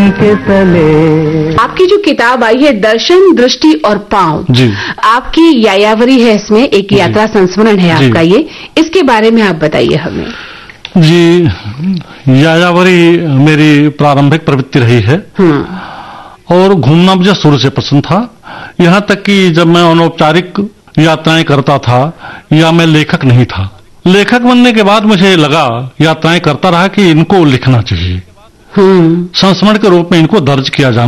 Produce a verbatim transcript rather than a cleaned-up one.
के तले। आपकी जो किताब आई है दर्शन, दृष्टि और पांव, जी, आपकी यायावरी है, इसमें एक यात्रा संस्मरण है आपका, ये इसके बारे में आप बताइए हमें। जी, यायावरी मेरी प्रारंभिक प्रवृत्ति रही है और घूमना मुझे शुरू से पसंद था। यहाँ तक कि जब मैं अनौपचारिक यात्राएं करता था या मैं लेखक नहीं था, लेखक बनने के बाद मुझे लगा, यात्राएं करता रहा कि इनको लिखना चाहिए, संस्मरण के रूप में इनको दर्ज किया जाना